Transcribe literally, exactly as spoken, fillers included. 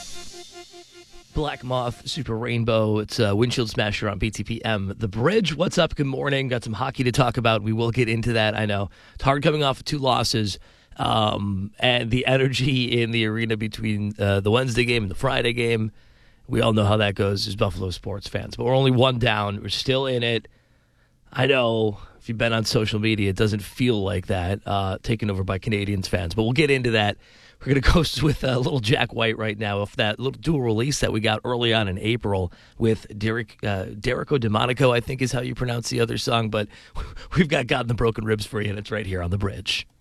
Black Moth, Super Rainbow. It's a Windshield Smasher on B T P M. The Bridge, what's up? Good morning. Got some hockey to talk about. We will get into that, I know. It's hard coming off of two losses. Um, and the energy in the arena between uh, the Wednesday game and the Friday game, we all know how that goes as Buffalo sports fans. But we're only one down. We're still in it. I know if you've been on social media, it doesn't feel like that, uh, taken over by Canadians fans. But we'll get into that. We're going to go with a little Jack White right now of that little dual release that we got early on in April with Derek, uh, Derico DeMonico, I think is how you pronounce the other song. But we've got God in the Broken Ribs for you, and it's right here on The Bridge.